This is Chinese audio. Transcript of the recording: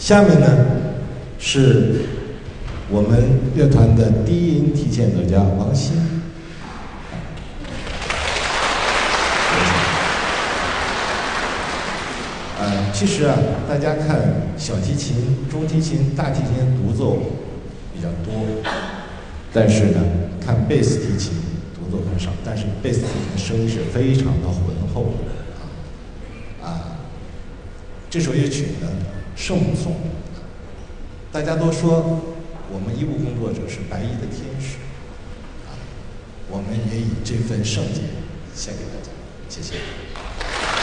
下面呢是我们乐团的低音提琴演奏家王鑫。其实啊，大家看小提琴、中提琴、大提琴独奏比较多，但是呢，看贝斯提琴独奏很少。但是贝斯提琴的声音是非常的浑厚的这首乐曲呢，《圣母颂》，大家都说我们医务工作者是白衣的天使我们也以这份圣洁献给大家，谢谢。